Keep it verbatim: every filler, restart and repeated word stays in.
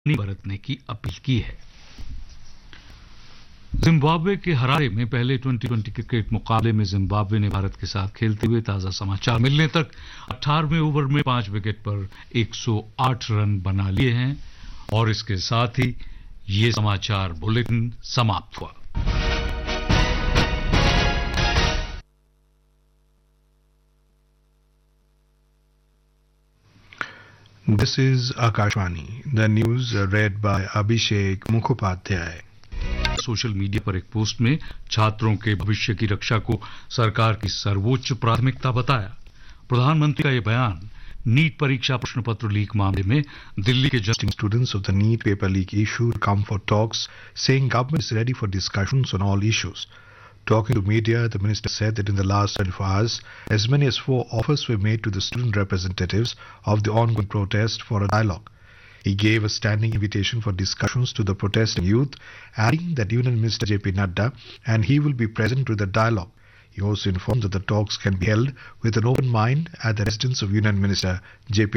बरतने की अपील की है। जिम्बाब्वे के हरारे में पहले ट्वेंटी ट्वेंटी क्रिकेट मुकाबले में जिम्बाब्वे ने भारत के साथ खेलते हुए ताजा समाचार मिलने तक अठारहवें ओवर में पांच विकेट पर एक सौ आठ रन बना लिए हैं। और इसके साथ ही ये समाचार बुलेटिन समाप्त हुआ। This is Akashvani. The news read by Abhishek Mukhopadhyay. Social media पर एक पोस्ट में छात्रों के भविष्य की रक्षा को सरकार की सर्वोच्च प्राथमिकता बताया। प्रधानमंत्री का यह बयान नीट परीक्षा प्रश्न पत्र लीक मामले में दिल्ली के Just students of the NEET paper leak issue come for talks, saying government is ready for discussions on all issues. Talking to media, the minister said that in the last twenty-four hours, as many as four offers were made to the student representatives of the ongoing protest for a dialogue. He gave a standing invitation for discussions to the protesting youth, adding that Union Minister J P Nadda and he will be present to the dialogue. He also informed that the talks can be held with an open mind at the residence of Union Minister J P